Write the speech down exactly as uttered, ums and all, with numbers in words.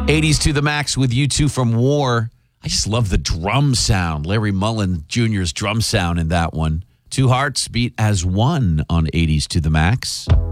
eighties to the max with U two from War. I just love the drum sound. Larry Mullen Junior's drum sound in that one. Two hearts beat as one on eighties to the max.